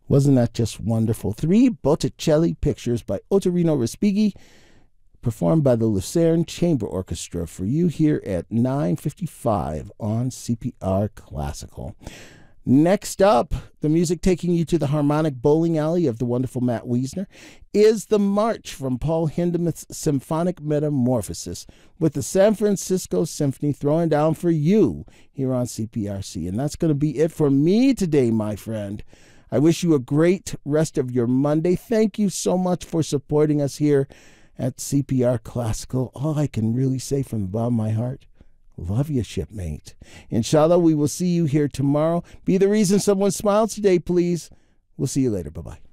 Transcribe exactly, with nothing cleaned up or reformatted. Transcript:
Wasn't that just wonderful? Three Botticelli pictures by Ottorino Respighi, performed by the Lucerne Chamber Orchestra for you here at nine fifty-five on C P R Classical. Next up, the music taking you to the harmonic bowling alley of the wonderful Matt Wiesner is the March from Paul Hindemith's Symphonic Metamorphosis, with the San Francisco Symphony throwing down for you here on C P R C. And that's going to be it for me today, my friend. I wish you a great rest of your Monday. Thank you so much for supporting us here at C P R Classical. All I can really say from the bottom of my heart, love you, shipmate. Inshallah, we will see you here tomorrow. Be the reason someone smiles today, please. We'll see you later. Bye-bye.